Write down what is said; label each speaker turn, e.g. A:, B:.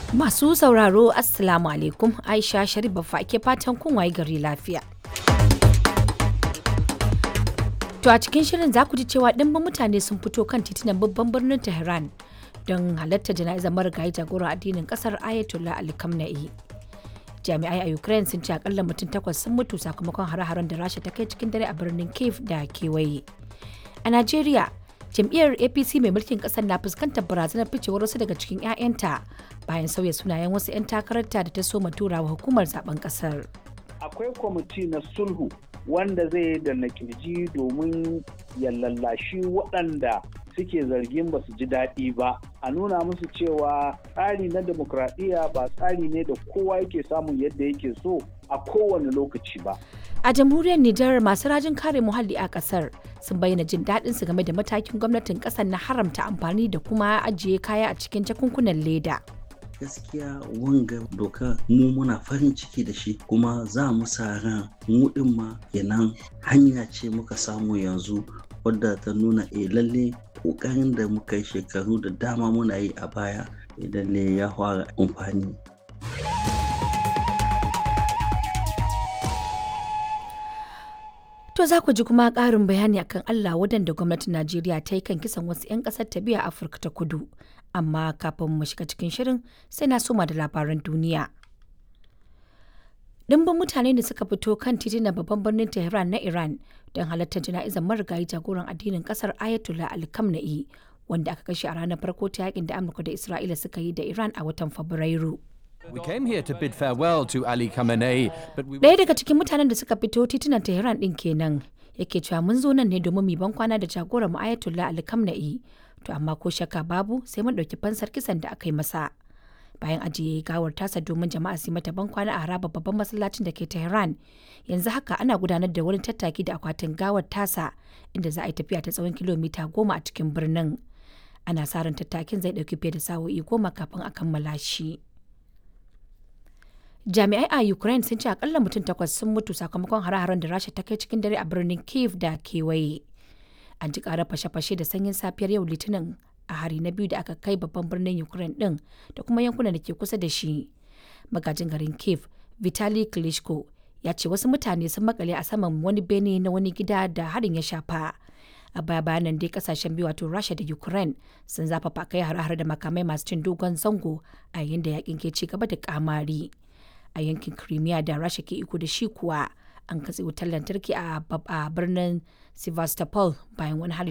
A: Masu sauraro Assalamu alaikum, Aisha Sharif Baffa ke fatan kun waye gari lafiya. To a cikin shirin za ku ji cewa ɗimbin mutane sun fito kan titunan babban birnin Tehran don halartar jana'izar marigayi jagoran addinin ƙasar Ayatollah Ali Khamenei. Jami'ai a Ukraine sun ce akalla mutum 8 sun mutu sakamakon hare-haren da Rasha ta kai cikin dare a birnin Kyiv da kewaye. A Najeriya, jam'iyyar APC mai mulkin ƙasar na fuskantar barazanar ficewar wasu daga cikin 'ya'yanta bayan sauya sunayen wasu 'yan takararta da ta soma turawa hukumar zaben ƙasar.
B: Akwai kwamiti na sulhu wanda zai yi da nakirji domin ya lallashi waɗanda suke zargin ba su ji daɗi ba, a nuna musu cewa tsari na demokradiyya ba tsari ne da kowa yake samun yadda yake so a kowane lokaci ba.
A: A jamhuriyar Nijar, masu rajin kare muhalli a kasar sun bayyana jin daɗin su game da matakin gwamnatin kasar na haramta amfani da kuma ajiye kaya a cikin jakunkunan leda.
C: Gaskiya wanga doka mu muna farin ciki da shi, kuma za mu sa ran mu din ma kenan hanya ce muka samu yanzu wadda ta nuna lalle kokarin da muka yi shekaru da dama muna yi a baya idan ne ya fara amfani.
A: To za ku ji kuma ƙarin bayani akan Allah wadanda gwamnatin Najeriya ta yi kan kisan wasu 'yan ƙasar ta biya Afirka ta Kudu. Amma kafin mu shiga cikin shirin sai na soma da labaran duniya. Dimbin mutane da suka fito kan titunan babban birnin Tehran na Iran don halartar jana'izar marigayi jagoran addinin ƙasar Ayatollah Ali Khamenei, wanda aka kashe a ranar farko ta yakin da Amurka da Isra'ila suka yi da Iran a watan Fabrairu.
D: We came here to bid farewell to Ali Khamenei, but we
A: Ɗaya daga cikin mutanen da suka fito titunan Tehran ɗin kenan yake cewa mun zo nan ne domin mu ban kwana da jagoran mu Ayatollah Ali Khamenei, to amma ko shakka babu sai mun ɗauki fansar kisan da aka yi masa. Bayan ajiye gawar tasa domin jama'a su mata ban kwana a harabar babban masallacin da ke Tehran, yanzu haka ana gudanar da wani tattaki da akwatin gawar tasa inda za a yi tafiya ta tsawon kilomita 10 a cikin birnin. Ana sa ran tattakin zai ɗauki fiye da sa'o'i 10 kafin a kammala shi. Jami'ai a Ukraine sun ce akalla mutum 8 sun mutu sakamakon hare-haren da Rasha ta kai cikin dare a birnin Kyiv da kewaye. An ji ƙarar fashe-fashe da sanyin safiyar yau Litinin a hari na biyu da aka kai babban birnin Ukraine ɗin da kuma yankunan da ke kusa da shi. Magajin garin Kyiv, Vitali Klitschko, ya ce wasu mutane sun makale a saman wani bene na wani gida da harin ya shafa. A baya bayanan dai kasashen biyu wato Rasha da Ukraine sun zafafa kai hare-hare da makamai masu cin dogon zango a yayin da yakin ke ci gaba da kamari. A yankin Crimea da Rasha ke iko da shi kuwa an katse wutar lantarki a birnin Sevastopol bayan wani hari